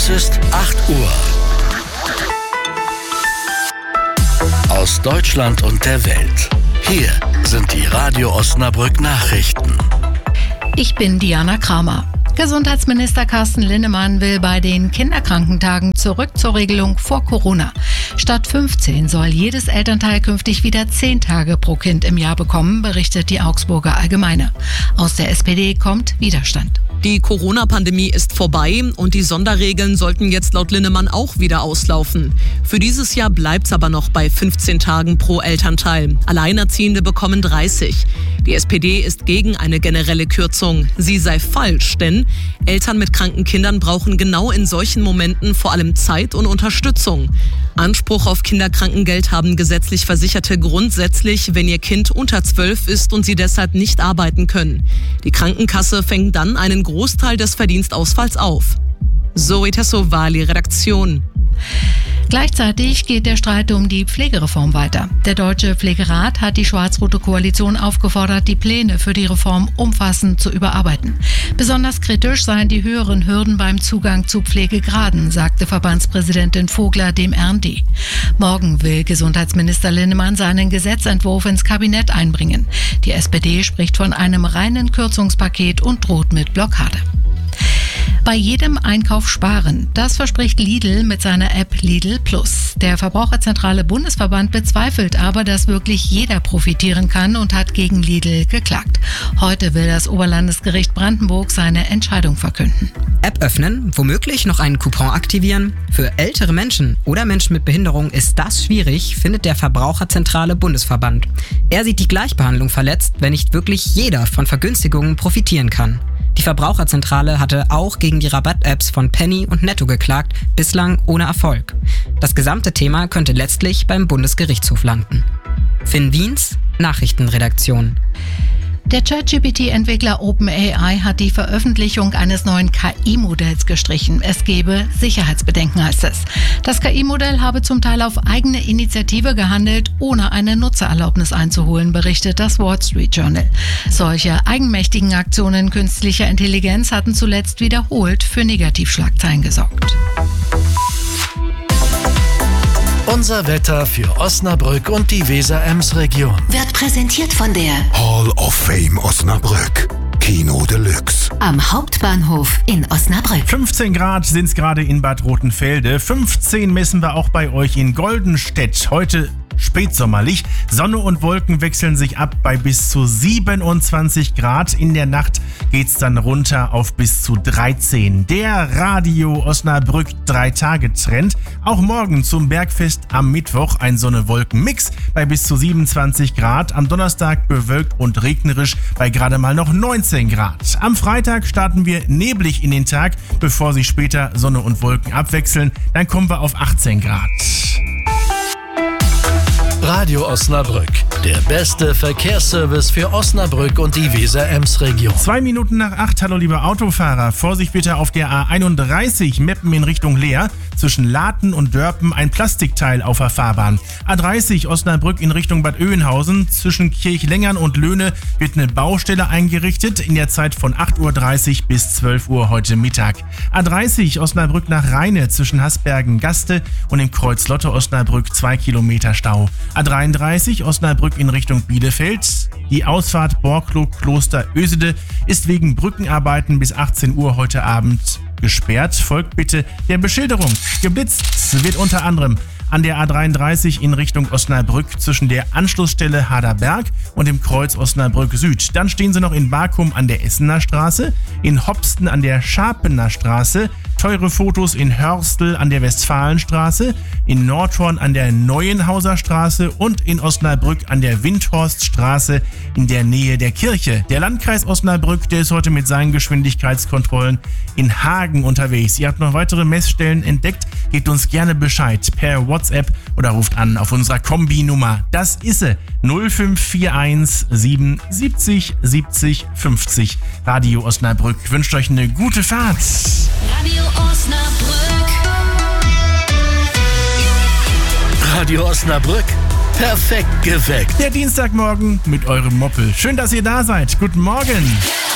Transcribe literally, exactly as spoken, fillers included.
Es ist acht Uhr. Aus Deutschland und der Welt. Hier sind die Radio Osnabrück Nachrichten. Ich bin Diana Kramer. Gesundheitsminister Carsten Linnemann will bei den Kinderkrankentagen zurück zur Regelung vor Corona. Statt fünfzehn soll jedes Elternteil künftig wieder zehn Tage pro Kind im Jahr bekommen, berichtet die Augsburger Allgemeine. Aus der S P D kommt Widerstand. Die Corona-Pandemie ist vorbei und die Sonderregeln sollten jetzt laut Linnemann auch wieder auslaufen. Für dieses Jahr bleibt es aber noch bei fünfzehn Tagen pro Elternteil. Alleinerziehende bekommen dreißig. Die S P D ist gegen eine generelle Kürzung. Sie sei falsch, denn Eltern mit kranken Kindern brauchen genau in solchen Momenten vor allem Zeit und Unterstützung. Anspruch auf Kinderkrankengeld haben gesetzlich Versicherte grundsätzlich, wenn ihr Kind unter zwölf ist und sie deshalb nicht arbeiten können. Die Krankenkasse fängt dann einen Großteil des Verdienstausfalls auf. Zoe Tassovali, Redaktion. Gleichzeitig geht der Streit um die Pflegereform weiter. Der Deutsche Pflegerat hat die schwarz-rote Koalition aufgefordert, die Pläne für die Reform umfassend zu überarbeiten. Besonders kritisch seien die höheren Hürden beim Zugang zu Pflegegraden, sagte Verbandspräsidentin Vogler dem R N D. Morgen will Gesundheitsminister Linnemann seinen Gesetzentwurf ins Kabinett einbringen. Die S P D spricht von einem reinen Kürzungspaket und droht mit Blockade. Bei jedem Einkauf sparen. Das verspricht Lidl mit seiner App Lidl Plus. Der Verbraucherzentrale Bundesverband bezweifelt aber, dass wirklich jeder profitieren kann und hat gegen Lidl geklagt. Heute will das Oberlandesgericht Brandenburg seine Entscheidung verkünden. App öffnen, womöglich noch einen Coupon aktivieren. Für ältere Menschen oder Menschen mit Behinderung ist das schwierig, findet der Verbraucherzentrale Bundesverband. Er sieht die Gleichbehandlung verletzt, wenn nicht wirklich jeder von Vergünstigungen profitieren kann. Die Verbraucherzentrale hatte auch gegen die Rabatt-Apps von Penny und Netto geklagt, bislang ohne Erfolg. Das gesamte Thema könnte letztlich beim Bundesgerichtshof landen. Finn Wiens, Nachrichtenredaktion. Der ChatGPT-Entwickler OpenAI hat die Veröffentlichung eines neuen K I-Modells gestrichen. Es gebe Sicherheitsbedenken, heißt es. Das K I-Modell habe zum Teil auf eigene Initiative gehandelt, ohne eine Nutzererlaubnis einzuholen, berichtet das Wall Street Journal. Solche eigenmächtigen Aktionen künstlicher Intelligenz hatten zuletzt wiederholt für Negativschlagzeilen gesorgt. Unser Wetter für Osnabrück und die Weser-Ems-Region. Wird präsentiert von der Hall of Fame Osnabrück. Kino Deluxe. Am Hauptbahnhof in Osnabrück. fünfzehn Grad sind es gerade in Bad Rotenfelde. fünfzehn messen wir auch bei euch in Goldenstedt. Heute spätsommerlich. Sonne und Wolken wechseln sich ab bei bis zu siebenundzwanzig Grad. In der Nacht geht's dann runter auf bis zu dreizehn. Der Radio Osnabrück drei-Tage-Trend. Auch morgen zum Bergfest am Mittwoch ein Sonne-Wolken-Mix bei bis zu siebenundzwanzig Grad. Am Donnerstag bewölkt und regnerisch bei gerade mal noch neunzehn Grad. Am Freitag starten wir neblig in den Tag, bevor sich später Sonne und Wolken abwechseln. Dann kommen wir auf achtzehn Grad. Radio Osnabrück, der beste Verkehrsservice für Osnabrück und die Weser-Ems-Region. Zwei Minuten nach acht, hallo liebe Autofahrer. Vorsicht bitte auf der A einunddreißig, Meppen in Richtung Leer. Zwischen Laten und Dörpen ein Plastikteil auf der Fahrbahn. A dreißig, Osnabrück in Richtung Bad Oeynhausen. Zwischen Kirchlengern und Löhne wird eine Baustelle eingerichtet in der Zeit von acht Uhr dreißig bis zwölf Uhr heute Mittag. A dreißig, Osnabrück nach Rheine zwischen Hasbergen-Gaste und dem Kreuz Lotte Osnabrück zwei Kilometer Stau. A dreiunddreißig, Osnabrück in Richtung Bielefeld. Die Ausfahrt Borklo-Kloster-Ösede ist wegen Brückenarbeiten bis achtzehn Uhr heute Abend gesperrt. Folgt bitte der Beschilderung. Geblitzt wird unter anderem an der A dreiunddreißig in Richtung Osnabrück zwischen der Anschlussstelle Haderberg und dem Kreuz Osnabrück Süd. Dann stehen sie noch in Barkum an der Essener Straße, in Hopsten an der Scharpener Straße, teure Fotos in Hörstel an der Westfalenstraße, in Nordhorn an der Neuenhauser Straße und in Osnabrück an der Windhorststraße in der Nähe der Kirche. Der Landkreis Osnabrück, der ist heute mit seinen Geschwindigkeitskontrollen in Hagen unterwegs. Ihr habt noch weitere Messstellen entdeckt, gebt uns gerne Bescheid per WhatsApp oder ruft an auf unserer Kombi-Nummer. Das ist sie, null fünf vier eins sieben siebzig siebzig fünfzig. Radio Osnabrück wünscht euch eine gute Fahrt. Radio Osnabrück. Radio Osnabrück, perfekt geweckt. Der Dienstagmorgen mit eurem Moppel. Schön, dass ihr da seid. Guten Morgen.